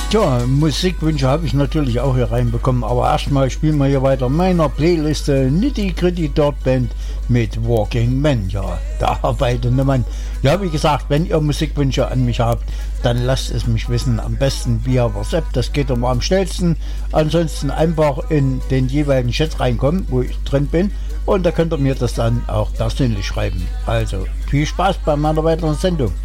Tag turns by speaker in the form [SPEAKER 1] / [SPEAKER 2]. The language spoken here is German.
[SPEAKER 1] Tja, Musikwünsche habe ich natürlich auch hier reinbekommen, aber erstmal spielen wir hier weiter meiner Playliste Nitty Gritty Dirt Band mit Walking Man. Ja, der arbeitende Mann. Ja, wie gesagt, wenn ihr Musikwünsche an mich habt, dann lasst es mich wissen, am besten via WhatsApp, das geht immer am schnellsten. Ansonsten einfach in den jeweiligen Chat reinkommen, wo ich drin bin, und da könnt ihr mir das dann auch persönlich schreiben. Also, viel Spaß bei meiner weiteren Sendung.